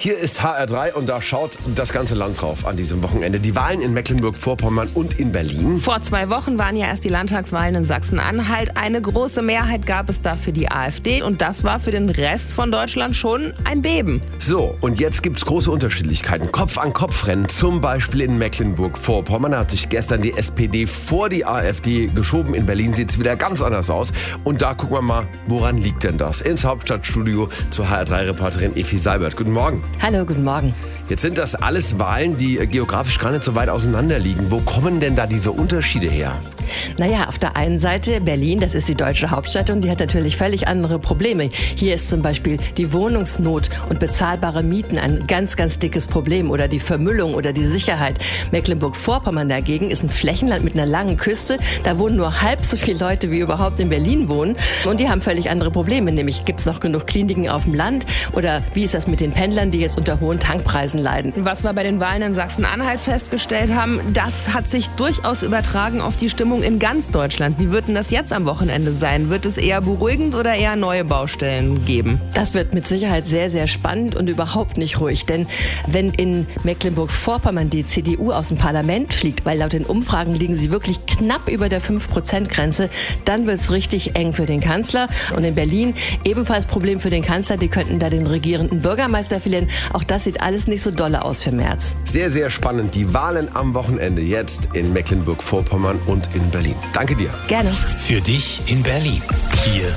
Hier ist HR3 und da schaut das ganze Land drauf an diesem Wochenende. Die Wahlen in Mecklenburg-Vorpommern und in Berlin. Vor 2 Wochen waren ja erst die Landtagswahlen in Sachsen-Anhalt. Eine große Mehrheit gab es da für die AfD und das war für den Rest von Deutschland schon ein Beben. So, und jetzt gibt's große Unterschiedlichkeiten. Kopf-an-Kopf-Rennen, zum Beispiel in Mecklenburg-Vorpommern. Da hat sich gestern die SPD vor die AfD geschoben. In Berlin sieht's wieder ganz anders aus. Und da gucken wir mal, woran liegt denn das? Ins Hauptstadtstudio zur HR3-Reporterin Effi Seibert. Guten Morgen. Hallo, guten Morgen. Jetzt sind das alles Wahlen, die geografisch gar nicht so weit auseinander liegen. Wo kommen denn da diese Unterschiede her? Naja, auf der einen Seite Berlin, das ist die deutsche Hauptstadt und die hat natürlich völlig andere Probleme. Hier ist zum Beispiel die Wohnungsnot und bezahlbare Mieten ein ganz, ganz dickes Problem oder die Vermüllung oder die Sicherheit. Mecklenburg-Vorpommern dagegen ist ein Flächenland mit einer langen Küste. Da wohnen nur halb so viele Leute, wie überhaupt in Berlin wohnen und die haben völlig andere Probleme. Nämlich gibt es noch genug Kliniken auf dem Land oder wie ist das mit den Pendlern, die jetzt unter hohen Tankpreisen leiden? Was wir bei den Wahlen in Sachsen-Anhalt festgestellt haben, das hat sich durchaus übertragen auf die Stimmung in ganz Deutschland. Wie wird denn das jetzt am Wochenende sein? Wird es eher beruhigend oder eher neue Baustellen geben? Das wird mit Sicherheit sehr, sehr spannend und überhaupt nicht ruhig. Denn wenn in Mecklenburg-Vorpommern die CDU aus dem Parlament fliegt, weil laut den Umfragen liegen sie wirklich knapp über der 5%-Grenze, dann wird es richtig eng für den Kanzler. Und in Berlin ebenfalls Problem für den Kanzler. Die könnten da den regierenden Bürgermeister verlieren. Auch das sieht alles nicht so dolle aus für Merz. Sehr, sehr spannend. Die Wahlen am Wochenende jetzt in Mecklenburg-Vorpommern und in Berlin. Danke dir. Gerne. Für dich in Berlin. Hier